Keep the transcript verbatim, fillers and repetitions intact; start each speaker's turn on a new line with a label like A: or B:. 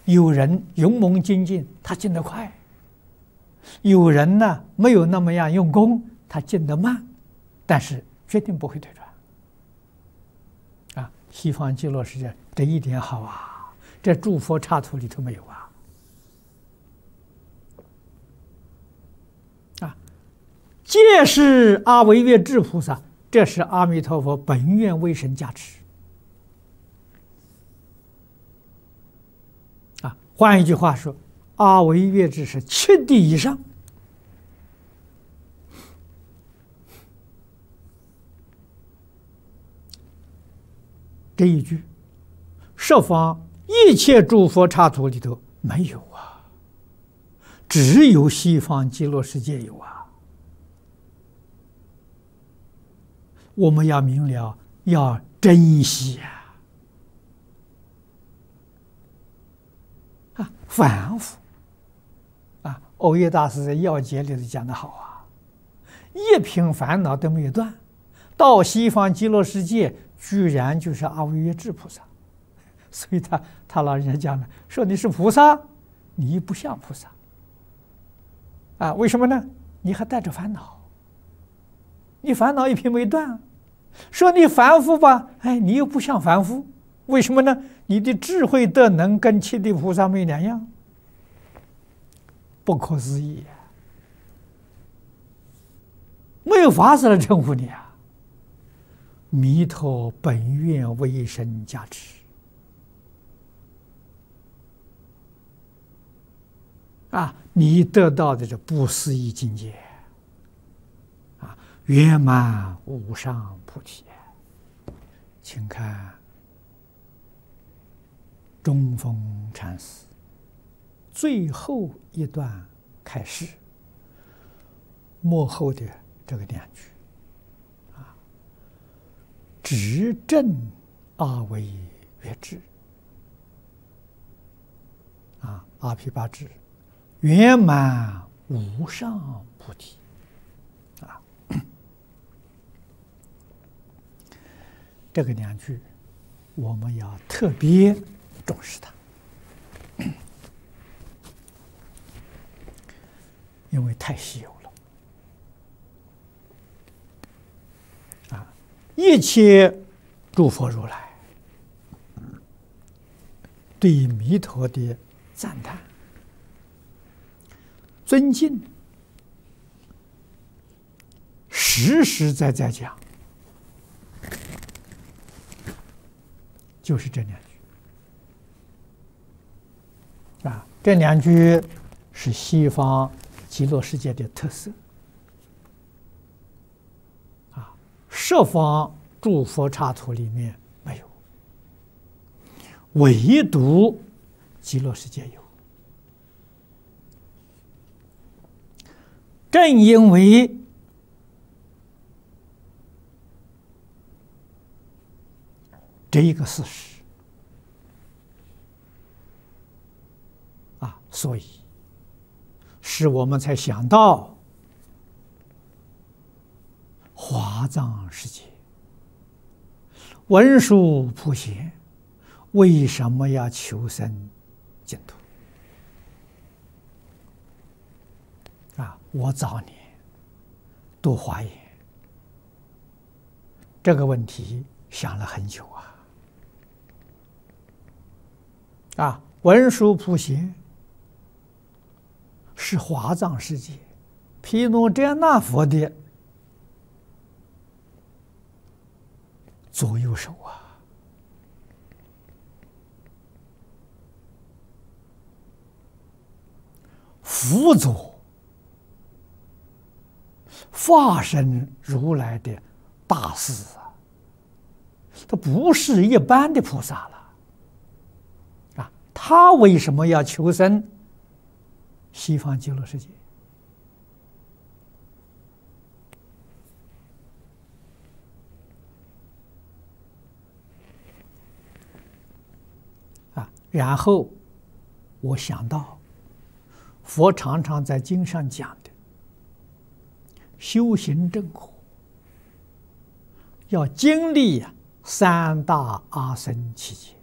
A: 有人勇猛精进，他进得快；有人呢没有那么样用功，他进得慢，但是决定不会退转。啊，西方极乐世界这一点好啊，这诸佛刹土里头没有啊。啊，皆是阿惟越致菩萨，这是阿弥陀佛本愿威神加持。啊，换一句话说，阿惟越致是七地以上。这一句，十方一切诸佛刹土里头没有啊，只有西方极乐世界有啊。我们要明了，要珍惜呀！啊，反复啊，欧耶大师在要解里头讲得好啊，一品烦恼都没有断，到西方极乐世界，居然就是阿惟越致菩萨。所以他他老人家讲了，说你是菩萨，你不像菩萨啊？为什么呢？你还带着烦恼，你烦恼一品没断。说你凡夫吧，哎，你又不像凡夫，为什么呢？你的智慧德能跟七地菩萨没两样，不可思议啊！没有法子来称呼你啊！弥陀本愿威神加持啊，你得到的这不思议境界啊，圆满无上菩提。请看中峰禅师最后一段开示末后的这个两句啊，执正阿惟越致啊，阿毗跋致圆满无上菩提啊，这个两句我们要特别重视它，因为太稀有了啊！一切诸佛如来对弥陀的赞叹、尊敬，实实在在讲，就是这两句啊。这两句是西方极乐世界的特色啊，十方诸佛刹土里面没有，唯独极乐世界有。正因为这一个事实啊，所以使我们才想到华藏世界文殊普贤为什么要求生净土啊？我早年读华严这个问题想了很久啊。啊，文殊普贤是华藏世界毗卢遮那佛的左右手啊，辅佐化身如来的大士啊，他不是一般的菩萨了。他为什么要求生西方极乐世界？啊，然后我想到，佛常常在经上讲的，修行正果要经历呀三大阿僧祇劫。